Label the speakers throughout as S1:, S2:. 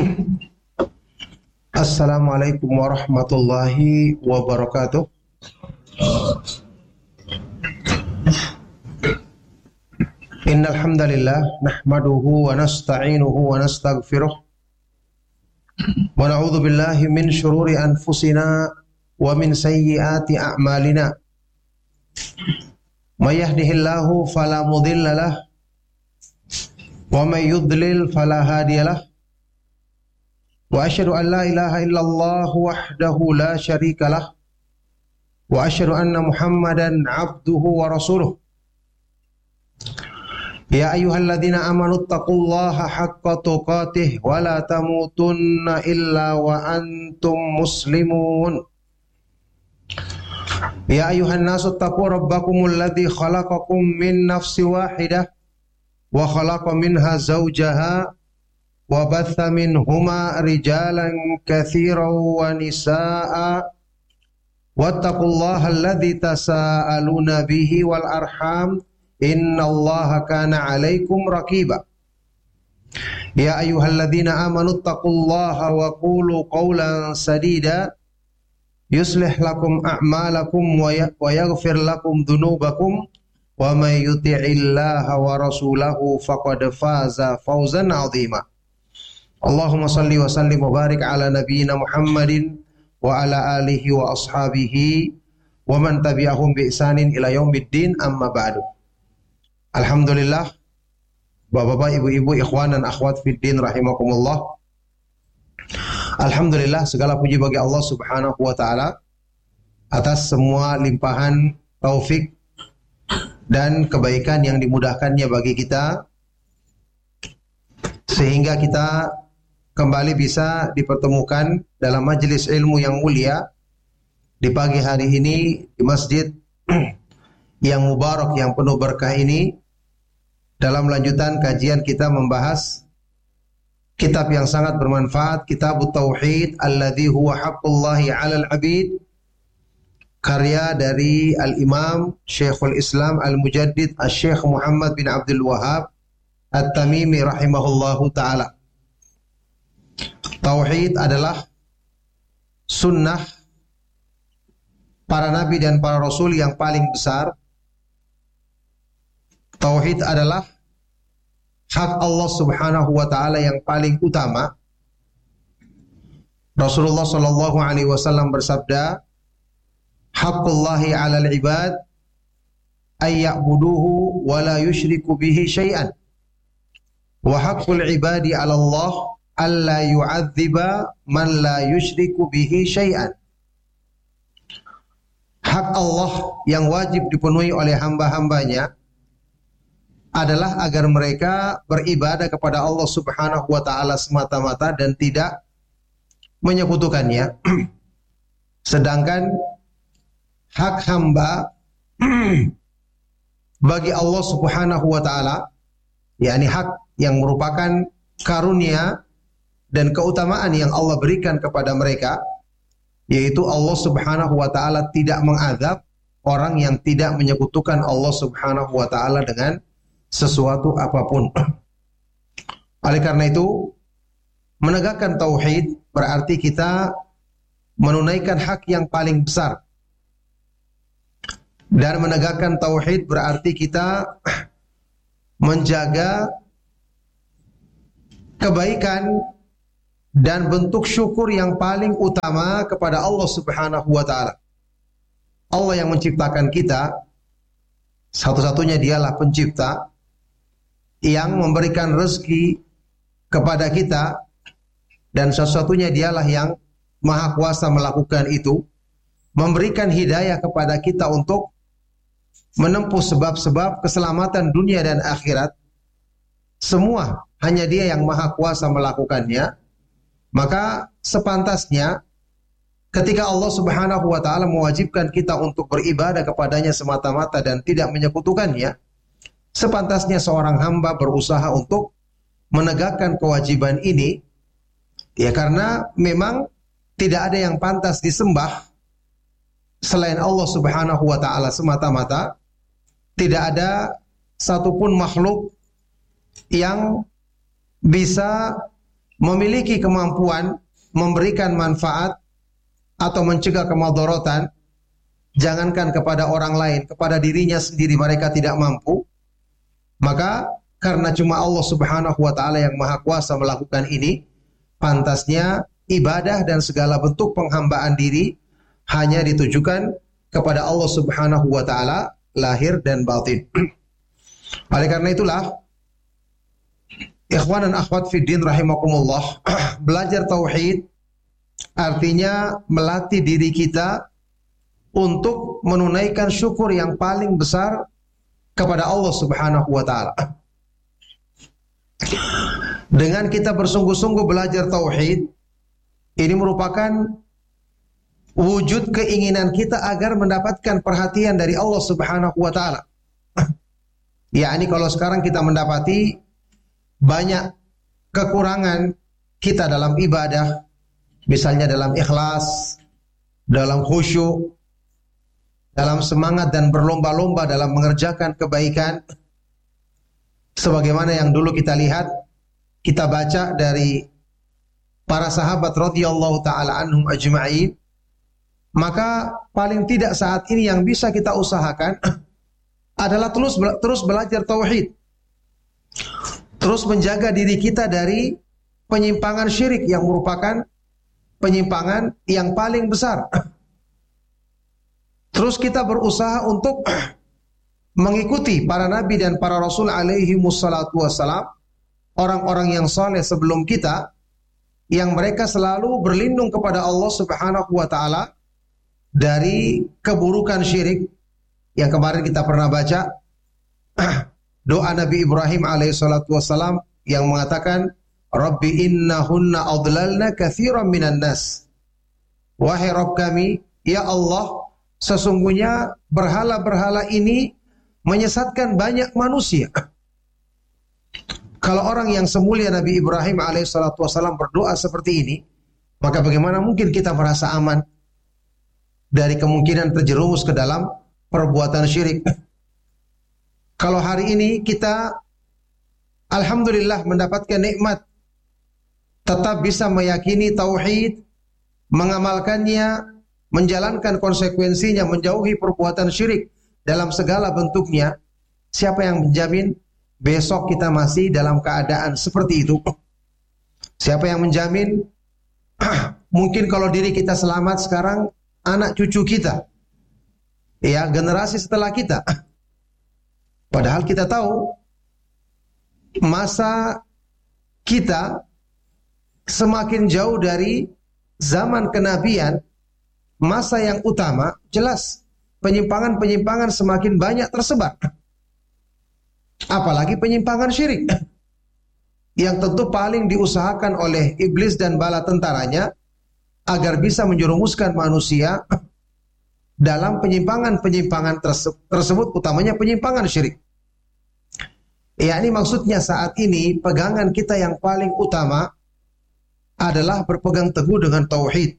S1: Assalamualaikum warahmatullahi wabarakatuh. Innal hamdalillah nahmaduhu wa nasta'inuhu wa nastaghfiruh wa na'udzu billahi min shururi anfusina wa min sayyiati a'malina. May yahdihillahu fala mudilla lahu wa may yudlil fala hadiya lahu. Wa asyhadu an la ilaha illallah wahdahu la syarika lah wa asyhadu anna Muhammadan abduhu wa rasuluh. Ya ayyuhalladzina amanu taqullaha haqqa tuqatih wa la tamutunna illa wa antum muslimun. Ya ayyuhan nasu taqu rabbakumul ladzi khalaqakum min nafsin wahidah wa khalaqa minha zawjaha wa batha minhuma rijalan katsiran wa nisaa'a wattaqullaha alladzi tasaaluna bihi wal arham innallaha kana 'alaikum raqiba. Ya ayyuhalladzina amanu taqullaha wa qulu qawlan sadida yuslih lakum a'malakum wa yaghfir lakum dhunubakum wa may yuti'illaha wa rasulahu faqad faza fawzan 'azima. Allahumma salli wa sallim wa barik ala nabiyyina Muhammadin wa ala alihi wa ashabihi wa man tabi'ahum bi ihsanin ila yaumiddin, amma ba'du. Alhamdulillah, Bapak-bapak, ibu-ibu, ikhwan dan akhwat fiddin rahimakumullah. Alhamdulillah, segala puji bagi Allah Subhanahu wa taala atas semua limpahan taufik dan kebaikan yang dimudahkannya bagi kita sehingga kita kembali bisa dipertemukan dalam majelis ilmu yang mulia di pagi hari ini di masjid yang mubarak, yang penuh berkah ini, dalam lanjutan kajian kita membahas kitab yang sangat bermanfaat, Kitab Tauhid alladzi huwa haqqullahi 'alal 'abid, karya dari Al-Imam Syekhul Islam Al-Mujaddid Asy-Syaikh Muhammad bin Abdul Wahhab At-Tamimi rahimahullahu ta'ala. Tauhid adalah sunnah para nabi dan para rasul yang paling besar. Tauhid adalah hak Allah Subhanahu wa taala yang paling utama. Rasulullah sallallahu alaihi wasallam bersabda, "Haqqullahi 'alal 'ibad ay ya'buduhu wa la yusyriku bihi syai'an. Wa haqqul 'ibadi 'ala Allah alla yu'adziba man la yusyriku bihi syai'an." Hak Allah yang wajib dipenuhi oleh hamba-hambanya adalah agar mereka beribadah kepada Allah Subhanahu wa taala semata-mata dan tidak menyekutukannya. Sedangkan hak hamba bagi Allah Subhanahu wa taala, yakni hak yang merupakan karunia dan keutamaan yang Allah berikan kepada mereka, yaitu Allah Subhanahu wa taala tidak mengazab orang yang tidak menyekutukan Allah Subhanahu wa taala dengan sesuatu apapun. Oleh karena itu, menegakkan tauhid berarti kita menunaikan hak yang paling besar. Dan menegakkan tauhid berarti kita menjaga kebaikan dan bentuk syukur yang paling utama kepada Allah Subhanahu wa taala. Allah yang menciptakan kita, satu-satunya dialah pencipta yang memberikan rezeki kepada kita, dan satu-satunya dialah yang maha kuasa melakukan itu, memberikan hidayah kepada kita untuk menempuh sebab-sebab keselamatan dunia dan akhirat. Semua hanya Dia yang maha kuasa melakukannya. Maka sepantasnya ketika Allah Subhanahu wa taala mewajibkan kita untuk beribadah kepadanya semata-mata dan tidak menyekutukannya, sepantasnya seorang hamba berusaha untuk menegakkan kewajiban ini, ya, karena memang tidak ada yang pantas disembah selain Allah Subhanahu wa taala semata-mata. Tidak ada satupun makhluk yang bisa memiliki kemampuan memberikan manfaat atau mencegah kemadharatan, jangankan kepada orang lain, kepada dirinya sendiri mereka tidak mampu, maka karena cuma Allah Subhanahu wa taala yang maha kuasa melakukan ini, pantasnya ibadah dan segala bentuk penghambaan diri hanya ditujukan kepada Allah Subhanahu wa taala lahir dan batin. Oleh karena itulah, ikhwan dan akhwat fiddin rahimakumullah, belajar tauhid artinya melatih diri kita untuk menunaikan syukur yang paling besar kepada Allah Subhanahu wa taala. Dengan kita bersungguh-sungguh belajar tauhid, ini merupakan wujud keinginan kita agar mendapatkan perhatian dari Allah Subhanahu wa taala. Yakni kalau sekarang kita mendapati banyak kekurangan kita dalam ibadah, misalnya dalam ikhlas, dalam khusyuk, dalam semangat dan berlomba-lomba dalam mengerjakan kebaikan, sebagaimana yang dulu kita lihat, kita baca dari para sahabat radhiyallahu taala anhum ajma'in, maka paling tidak saat ini yang bisa kita usahakan adalah terus belajar tauhid, terus menjaga diri kita dari penyimpangan syirik yang merupakan penyimpangan yang paling besar. Terus kita berusaha untuk mengikuti para nabi dan para rasul alaihi mussalatu wassalam, orang-orang yang saleh sebelum kita, yang mereka selalu berlindung kepada Allah Subhanahu wa taala dari keburukan syirik. Yang kemarin kita pernah baca doa Nabi Ibrahim alaihi salatu wassalam yang mengatakan, Rabbi innahunna adlalna katsiran minan nas. Wahai Rabb kami, ya Allah, sesungguhnya berhala-berhala ini menyesatkan banyak manusia. Kalau orang yang semulia Nabi Ibrahim alaihissalatu wassalam berdoa seperti ini, maka bagaimana mungkin kita merasa aman dari kemungkinan terjerumus ke dalam perbuatan syirik? Kalau hari ini kita alhamdulillah mendapatkan nikmat, tetap bisa meyakini tauhid, mengamalkannya, menjalankan konsekuensinya, menjauhi perbuatan syirik dalam segala bentuknya, siapa yang menjamin besok kita masih dalam keadaan seperti itu? Siapa yang menjamin mungkin kalau diri kita selamat sekarang, anak cucu kita, ya generasi setelah kita, padahal kita tahu masa kita semakin jauh dari zaman kenabian, masa yang utama, jelas penyimpangan-penyimpangan semakin banyak tersebar. Apalagi penyimpangan syirik, yang tentu paling diusahakan oleh iblis dan bala tentaranya agar bisa menjerumuskan manusia dalam penyimpangan-penyimpangan tersebut, utamanya penyimpangan syirik. Ya, ini maksudnya saat ini pegangan kita yang paling utama adalah berpegang teguh dengan tauhid.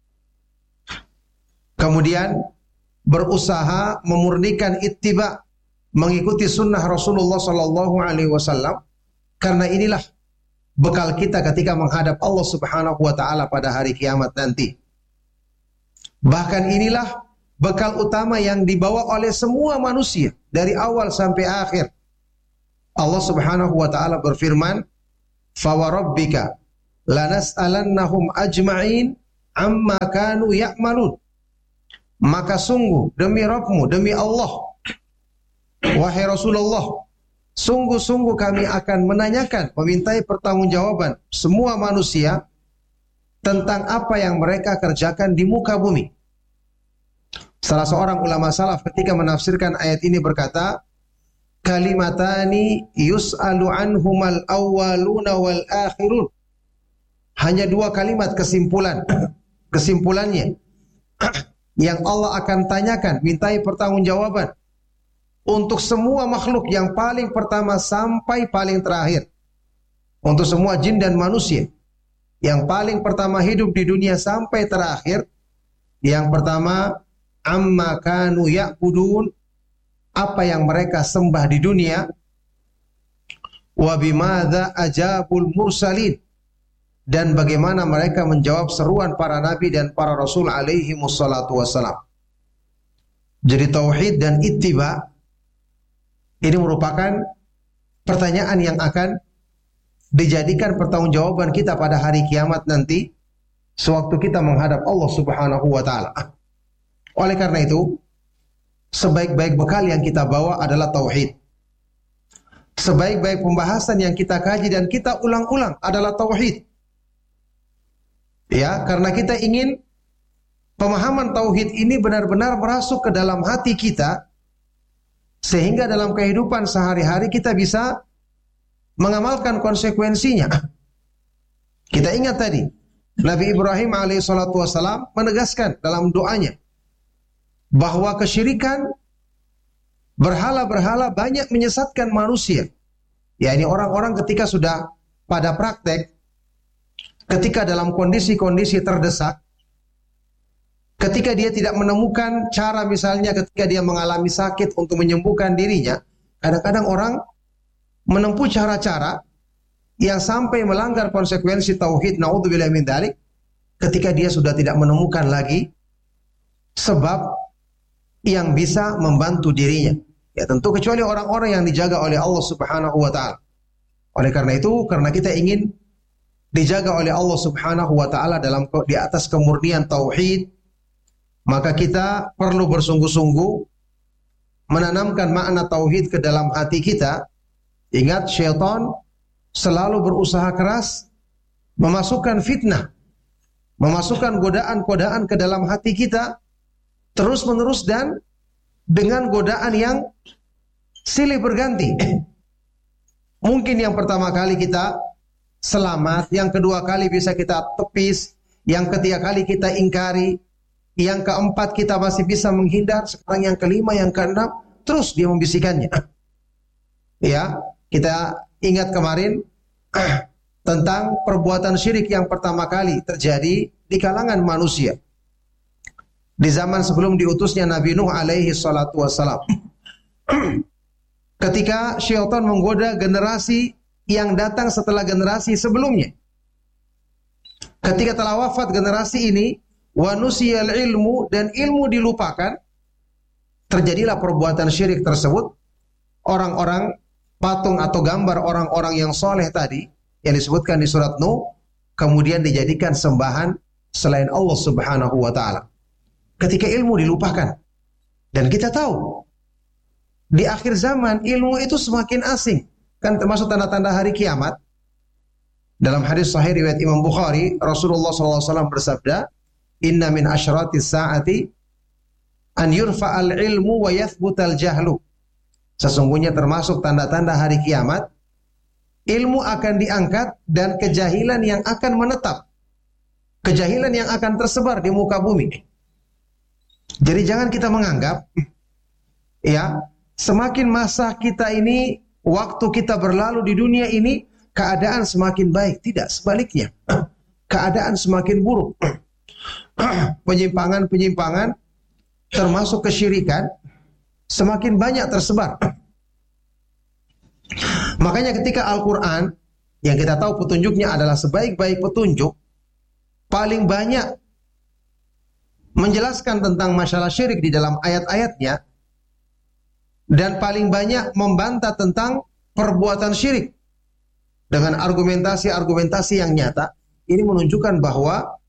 S1: Kemudian berusaha memurnikan ittiba, mengikuti sunnah Rasulullah sallallahu alaihi wasallam, karena inilah bekal kita ketika menghadap Allah Subhanahu wa taala pada hari kiamat nanti. Bahkan inilah bekal utama yang dibawa oleh semua manusia dari awal sampai akhir. Allah Subhanahu wa taala berfirman, "Fa wa rabbika lanas'alannahum ajma'in amma kanu ya'malun." Maka sungguh demi Rabbmu, demi Allah, wahai Rasulullah, sungguh-sungguh kami akan menanyakan, memintai pertanggungjawaban semua manusia tentang apa yang mereka kerjakan di muka bumi. Salah seorang ulama salaf ketika menafsirkan ayat ini berkata, kalimatani yus'alu anhumal awwaluna wal akhirun. Hanya dua kalimat kesimpulannya yang Allah akan tanyakan, mintai pertanggungjawaban untuk semua makhluk yang paling pertama sampai paling terakhir. Untuk semua jin dan manusia, yang paling pertama hidup di dunia sampai terakhir. Yang pertama, amma kanu ya'budun, apa yang mereka sembah di dunia. Wa bimadza ajabul mursalin, dan bagaimana mereka menjawab seruan para nabi dan para rasul alaihi wassalatu wassalam. Jadi tauhid dan ittiba ini merupakan pertanyaan yang akan dijadikan pertanggungjawaban kita pada hari kiamat nanti sewaktu kita menghadap Allah Subhanahu wa taala. Oleh karena itu, sebaik-baik bekal yang kita bawa adalah tauhid. Sebaik-baik pembahasan yang kita kaji dan kita ulang-ulang adalah tauhid. Ya, karena kita ingin pemahaman tauhid ini benar-benar merasuk ke dalam hati kita sehingga dalam kehidupan sehari-hari kita bisa mengamalkan konsekuensinya. Kita ingat tadi, Nabi Ibrahim alaihissalatu wassalam menegaskan dalam doanya bahwa kesyirikan berhala-berhala banyak menyesatkan manusia. Ya, ini orang-orang ketika sudah pada praktek, ketika dalam kondisi-kondisi terdesak, ketika dia tidak menemukan cara, misalnya ketika dia mengalami sakit untuk menyembuhkan dirinya, kadang-kadang orang menempuh cara-cara yang sampai melanggar konsekuensi tauhid, naudzubillah min dzalik, ketika dia sudah tidak menemukan lagi sebab yang bisa membantu dirinya. Ya tentu kecuali orang-orang yang dijaga oleh Allah Subhanahu wa taala. Oleh karena itu, karena kita ingin dijaga oleh Allah Subhanahu wa taala dalam di atas kemurnian tauhid, maka kita perlu bersungguh-sungguh menanamkan makna tauhid ke dalam hati kita. Ingat, syaitan selalu berusaha keras memasukkan fitnah, memasukkan godaan-godaan ke dalam hati kita terus-menerus dan dengan godaan yang silih berganti. Mungkin yang pertama kali kita selamat, yang kedua kali bisa kita tepis, yang ketiga kali kita ingkari, yang keempat kita masih bisa menghindar, sekarang yang kelima, yang keenam, terus dia membisikkannya. Ya, kita ingat kemarin tentang perbuatan syirik yang pertama kali terjadi di kalangan manusia di zaman sebelum diutusnya Nabi Nuh alaihi salatu wassalam. Ketika syaitan menggoda generasi yang datang setelah generasi sebelumnya. Ketika telah wafat generasi ini, wa nusiyal ilmu, dan ilmu dilupakan, terjadilah perbuatan syirik tersebut. Orang-orang patung atau gambar orang-orang yang soleh tadi yang disebutkan di surat Nuh kemudian dijadikan sembahan selain Allah Subhanahu wa taala. Ketika ilmu dilupakan, dan kita tahu di akhir zaman ilmu itu semakin asing, kan termasuk tanda-tanda hari kiamat. Dalam hadis sahih riwayat Imam Bukhari, Rasulullah SAW bersabda, "Inna min asyratis saati an yurfa'al ilmu wa yathbutal jahlu." Sesungguhnya termasuk tanda-tanda hari kiamat, ilmu akan diangkat dan kejahilan yang akan menetap. Kejahilan yang akan tersebar di muka bumi. Jadi jangan kita menganggap, ya, semakin masa kita ini, waktu kita berlalu di dunia ini, keadaan semakin baik. Tidak, sebaliknya. Keadaan semakin buruk. Penyimpangan-penyimpangan, termasuk kesyirikan, semakin banyak tersebar. Makanya ketika Al-Quran, yang kita tahu petunjuknya adalah sebaik-baik petunjuk, paling banyak menjelaskan tentang masalah syirik di dalam ayat-ayatnya, dan paling banyak membantah tentang perbuatan syirik dengan argumentasi-argumentasi yang nyata. Ini menunjukkan bahwa